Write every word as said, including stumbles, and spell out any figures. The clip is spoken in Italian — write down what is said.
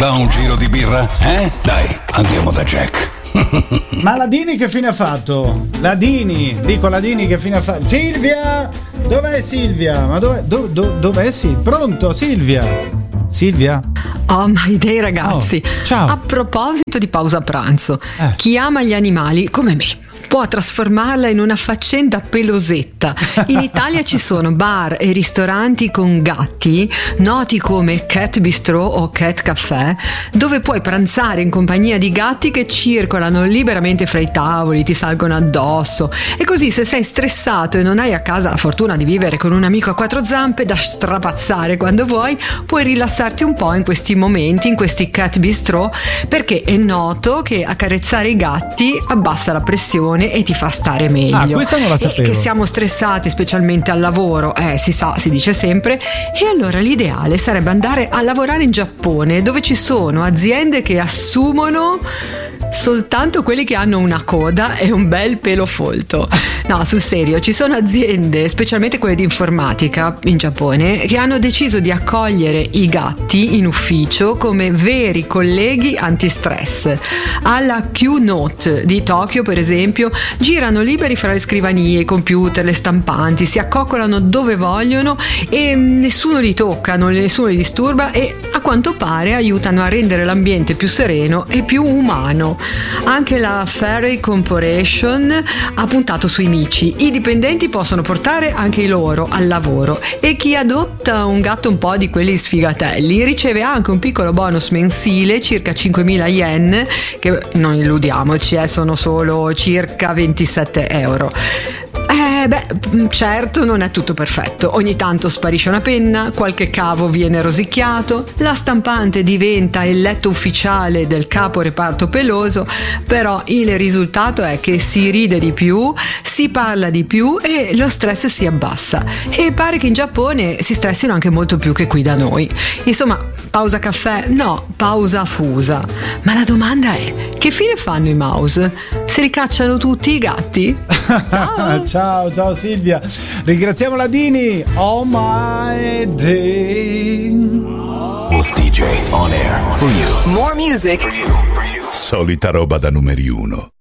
va un giro di birra? Eh? Dai, andiamo da Jack. Ma la Dini che fine ha fatto? La Dini, dico la Dini che fine ha fatto? Silvia! Dov'è Silvia? Ma dov'è, do, do, dov'è Silvia? Pronto Silvia? Silvia? Oh my day ragazzi, oh, ciao. A proposito di pausa pranzo, eh. chi ama gli animali come me può trasformarla in una faccenda pelosetta. In Italia ci sono bar e ristoranti con gatti, noti come Cat Bistro o Cat Café, dove puoi pranzare in compagnia di gatti che circolano liberamente fra i tavoli, ti salgono addosso. E così, se sei stressato e non hai a casa la fortuna di vivere con un amico a quattro zampe da strapazzare quando vuoi, puoi rilassarti un po' in questi momenti, in questi Cat Bistro, perché è noto che accarezzare i gatti abbassa la pressione e ti fa stare meglio. Ah, questa non la sapevo. E che siamo stressati specialmente al lavoro, eh si sa, si dice sempre, e allora l'ideale sarebbe andare a lavorare in Giappone, dove ci sono aziende che assumono soltanto quelli che hanno una coda e un bel pelo folto. No, sul serio, ci sono aziende, specialmente quelle di informatica in Giappone, che hanno deciso di accogliere i gatti in ufficio come veri colleghi antistress. Alla Q-Note di Tokyo, per esempio, girano liberi fra le scrivanie, i computer, le stampanti, si accoccolano dove vogliono e nessuno li tocca, nessuno li disturba, e a quanto pare aiutano a rendere l'ambiente più sereno e più umano. Anche la Ferry Corporation ha puntato sui mici. I dipendenti possono portare anche i loro al lavoro e chi adotta un gatto un po' di quelli sfigatelli riceve anche un piccolo bonus mensile, circa cinquemila yen, che non illudiamoci, eh, sono solo circa ventisette euro. Eh beh, certo non è tutto perfetto, ogni tanto sparisce una penna, qualche cavo viene rosicchiato, la stampante diventa il letto ufficiale del capo reparto peloso, però il risultato è che si ride di più, si parla di più e lo stress si abbassa, e pare che in Giappone si stressino anche molto più che qui da noi. Insomma, pausa caffè? No, pausa fusa. Ma la domanda è, che fine fanno i mouse? Se li cacciano tutti i gatti? Ciao! Ciao, ciao Silvia. Ringraziamo la Dini. Oh my day. Wolf D J on air for you. More music. For you, for you. Solita roba da numeri uno.